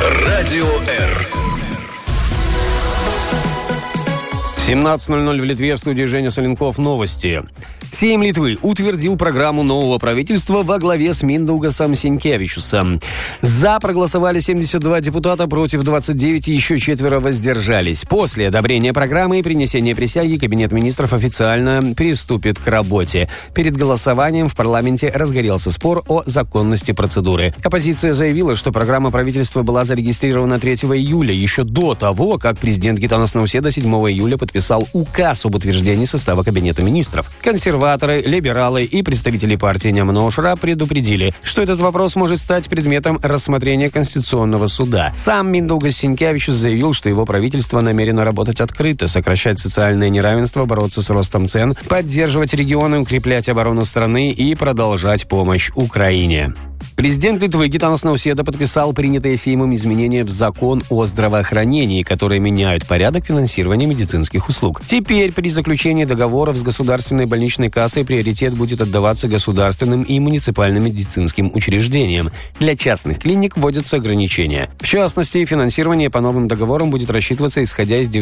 Радио Р. 17:00 в Литве, в студии Женя Соленков. Новости. Сейм Литвы утвердил программу нового правительства во главе с Миндаugасом Синкевичусом. За проголосовали 72 депутата, против 29, и еще 4 воздержались. После одобрения программы и принесения присяги Кабинет министров официально приступит к работе. Перед голосованием в парламенте разгорелся спор о законности процедуры. Оппозиция заявила, что программа правительства была зарегистрирована 3 июля, еще до того, как президент Гитанас Науседа 7 июля подписал указ об утверждении состава Кабинета министров. Консерваторы, либералы и представители партии Немано Ошра предупредили, что этот вопрос может стать предметом рассмотрения Конституционного суда. Сам Миндаugас Синкевичус заявил, что его правительство намерено работать открыто, сокращать социальное неравенство, бороться с ростом цен, поддерживать регионы, укреплять оборону страны и продолжать помощь Украине. Президент Литвы Гитанас Науседа подписал принятые Сеймом изменения в закон о здравоохранении, которые меняют порядок финансирования медицинских услуг. Теперь при заключении договоров с государственной больничной кассой приоритет будет отдаваться государственным и муниципальным медицинским учреждениям. Для частных клиник вводятся ограничения. В частности, финансирование по новым договорам будет рассчитываться исходя из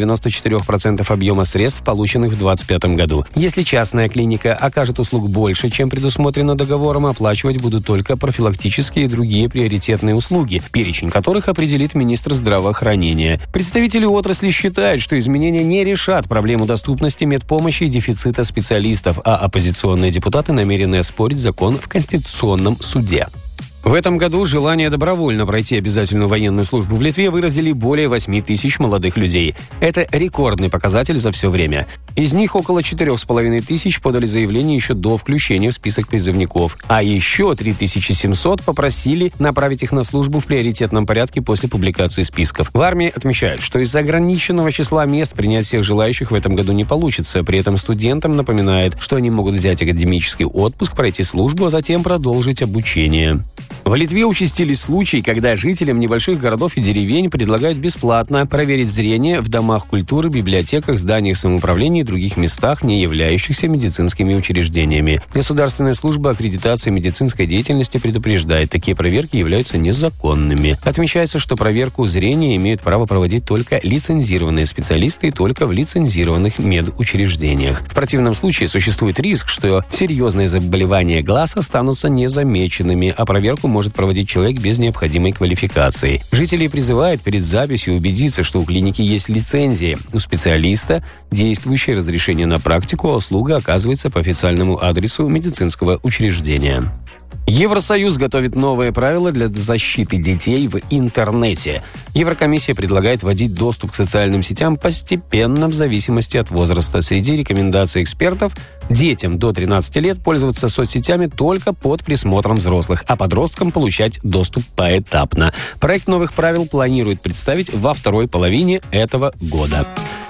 94% объема средств, полученных в 2025 году. Если частная клиника окажет услуг больше, чем предусмотрено договором, оплачивать будут только профилактические и другие приоритетные услуги, перечень которых определит министр здравоохранения. Представители отрасли считают, что изменения не решат проблему доступности медпомощи и дефицита специалистов, а оппозиционные депутаты намерены оспорить закон в Конституционном суде. В этом году желание добровольно пройти обязательную военную службу в Литве выразили более 8 тысяч молодых людей. Это рекордный показатель за все время. Из них около 4,5 тысяч подали заявление еще до включения в список призывников. А еще 3700 попросили направить их на службу в приоритетном порядке после публикации списков. В армии отмечают, что из-за ограниченного числа мест принять всех желающих в этом году не получится. При этом студентам напоминают, что они могут взять академический отпуск, пройти службу, а затем продолжить обучение. В Литве участились случаи, когда жителям небольших городов и деревень предлагают бесплатно проверить зрение в домах культуры, библиотеках, зданиях самоуправления и других местах, не являющихся медицинскими учреждениями. Государственная служба аккредитации медицинской деятельности предупреждает, такие проверки являются незаконными. Отмечается, что проверку зрения имеют право проводить только лицензированные специалисты и только в лицензированных медучреждениях. В противном случае существует риск, что серьезные заболевания глаз останутся незамеченными, а проверку может проводить человек без необходимой квалификации. Жители призывают перед записью убедиться, что у клиники есть лицензия, у специалиста действующее разрешение на практику, а услуга оказывается по официальному адресу медицинского учреждения. Евросоюз готовит новые правила для защиты детей в интернете. Еврокомиссия предлагает вводить доступ к социальным сетям постепенно в зависимости от возраста. Среди рекомендаций экспертов детям до 13 лет пользоваться соцсетями только под присмотром взрослых, а подросткам получать доступ поэтапно. Проект новых правил планируют представить во второй половине этого года.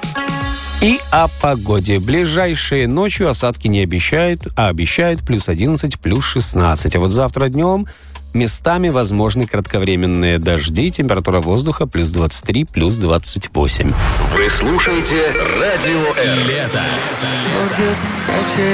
И о погоде. Ближайшей ночью осадки не обещают, а обещают плюс 11, плюс 16. А вот завтра днем местами возможны кратковременные дожди. Температура воздуха плюс 23, плюс 28. Вы слушаете Радио Р. Лето.